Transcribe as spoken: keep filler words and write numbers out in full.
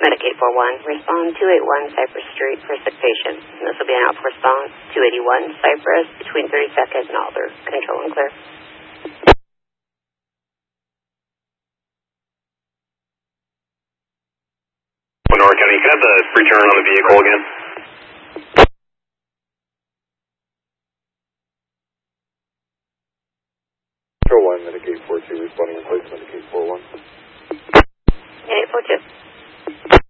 Medicaid four one, respond two eighty-one Cypress Street for sick patient. And this will be an alpha response, two eighty-one Cypress, between thirty-second and Alder. Control and clear. Lenore County, can I have the return on the vehicle again? Control one, Medicaid four two, responding in place, Medicaid four one.